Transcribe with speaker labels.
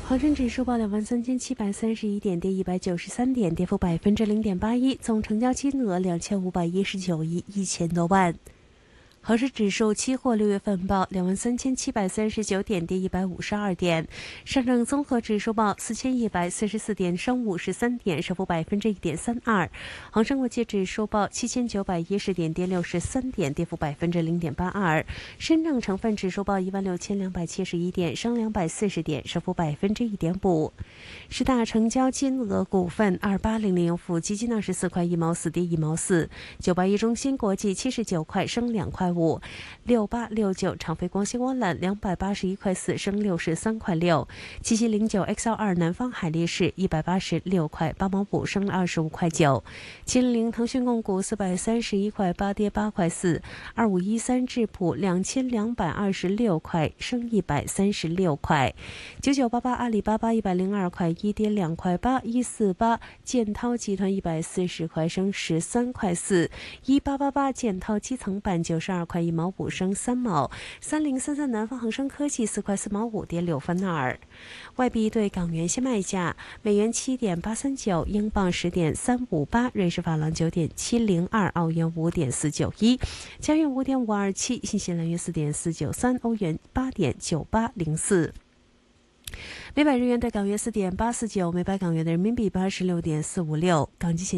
Speaker 1: 恒生指数报23731点，跌193点，跌幅0.81%，总成交金额2519亿1000多万。恒生指数期货6月份报23739点，跌152点。上证综合指数报4144点，升53点，升幅1.32%。恒生国际指数报7910点，跌63点，跌幅0.82%。深证成分指数报16271点，升240点，升幅1.5%。十大成交金额股份：2800富基金24块1毛4，跌1毛4；981中芯国际79块，升2块5；6869长飞光纤光缆281块4，升63块6；7709 XL2 南方海力士186块8毛5，升25块9；700腾讯控股431块8，跌8块4；2513智普2226块，升136块；9988阿里巴巴102块1，跌2块8；148建滔集团140块，升13块4；1888建滔基层板92块1毛5，升3毛；3033南方恒生科技4块4毛5，跌6分2。外币对港元现卖价：美元7.839，英镑10.358，瑞士法郎9.702，澳元5.491，加元5.527，新西兰元4.493，欧元8.9804。每百日元对港元4.849，每百港元的人民币86.456。港基现